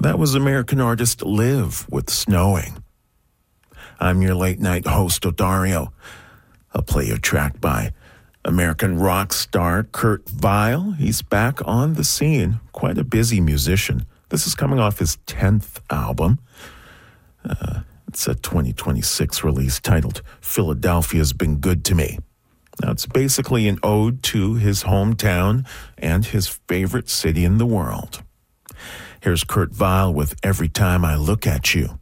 That was American artist Liv with Snowing. I'm your late night host, Odario. I'll play you a track by American rock star Kurt Vile. He's back on the scene, quite a busy musician. This is coming off his 10th album. It's a 2026 release titled Philadelphia's Been Good to Me. Now, it's basically an ode to his hometown and his favorite city in the world. Here's Kurt Vile with Every Time I Look at You.